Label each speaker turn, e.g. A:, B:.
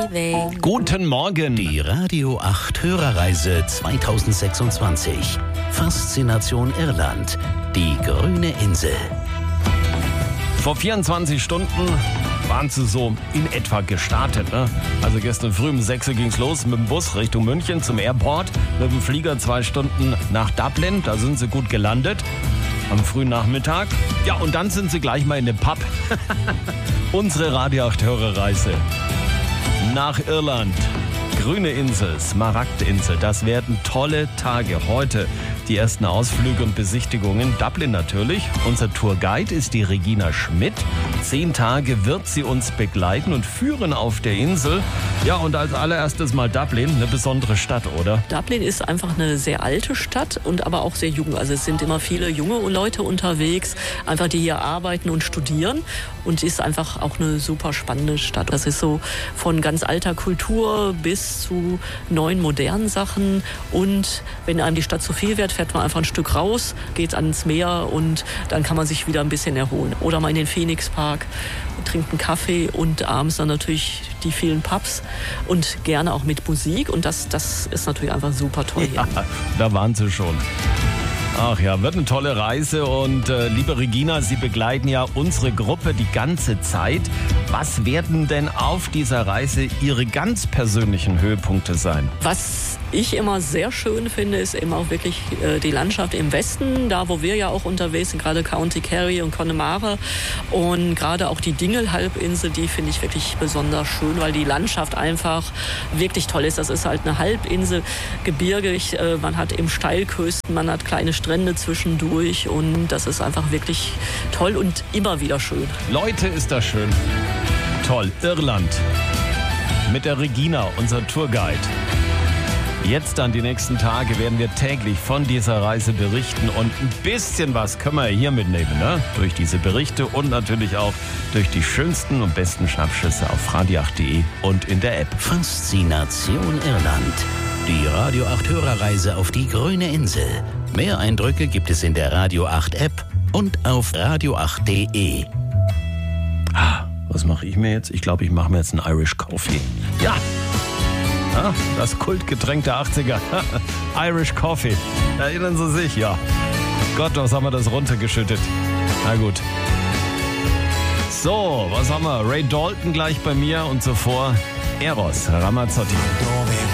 A: leaving.
B: Guten Morgen.
C: Die Radio 8 Hörerreise 2026. Faszination Irland. Die grüne Insel.
B: Vor 24 Stunden waren sie so in etwa gestartet. Ne? Also gestern früh um 6 Uhr ging es los mit dem Bus Richtung München zum Airport. Mit dem Flieger 2 Stunden nach Dublin. Da sind sie gut gelandet. Am frühen Nachmittag. Ja, und dann sind sie gleich mal in den Pub. Unsere Radio 8 Hörerreise nach Irland. Grüne Insel, Smaragdinsel. Das werden tolle Tage. Heute die ersten Ausflüge und Besichtigungen. Dublin natürlich. Unser Tourguide ist die Regina Schmidt. 10 Tage wird sie uns begleiten und führen auf der Insel. Ja, und als allererstes mal Dublin, eine besondere Stadt, oder?
D: Dublin ist einfach eine sehr alte Stadt und aber auch sehr jung. Also es sind immer viele junge Leute unterwegs, einfach die hier arbeiten und studieren. Und ist einfach auch eine super spannende Stadt. Das ist so von ganz alter Kultur bis zu neuen modernen Sachen. Und wenn einem die Stadt zu viel wird, fährt man einfach ein Stück raus, geht ans Meer und dann kann man sich wieder ein bisschen erholen. Oder mal in den Phoenix Park, trinkt einen Kaffee und abends dann natürlich die vielen Pubs und gerne auch mit Musik. Und das ist natürlich einfach super toll hier.
B: Ja, da waren sie schon. Ach ja, wird eine tolle Reise und liebe Regina, Sie begleiten ja unsere Gruppe die ganze Zeit. Was werden denn auf dieser Reise Ihre ganz persönlichen Höhepunkte sein?
D: Was ich immer sehr schön finde, ist eben auch wirklich die Landschaft im Westen, da wo wir ja auch unterwegs sind, gerade County Kerry und Connemara und gerade auch die Dingle-Halbinsel, die finde ich wirklich besonders schön, weil die Landschaft einfach wirklich toll ist. Das ist halt eine Halbinsel, gebirgig, man hat eben Steilküsten, man hat kleine Strände zwischendurch und das ist einfach wirklich toll und immer wieder schön.
B: Leute, ist das schön. Toll, Irland mit der Regina, unser Tourguide. Jetzt dann die nächsten Tage werden wir täglich von dieser Reise berichten und ein bisschen was können wir hier mitnehmen, ne? Durch diese Berichte und natürlich auch durch die schönsten und besten Schnappschüsse auf radio8.de und in der App.
C: Faszination Irland. Die Radio 8 Hörerreise auf die grüne Insel. Mehr Eindrücke gibt es in der Radio 8 App und auf radio8.de.
B: Was mache ich mir jetzt? Ich glaube, ich mache mir jetzt einen Irish Coffee. Ja! Das Kultgetränk der 80er. Irish Coffee. Erinnern Sie sich? Ja. Gott, was haben wir das runtergeschüttet. Na gut. So, was haben wir? Ray Dalton gleich bei mir und zuvor Eros Ramazzotti.